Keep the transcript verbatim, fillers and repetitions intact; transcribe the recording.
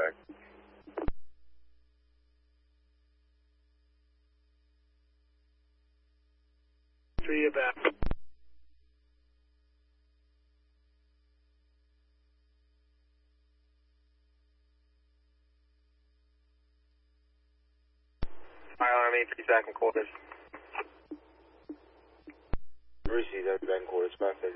back. Three about. Fire Army, three second quarters. Received, that's back in quarters, five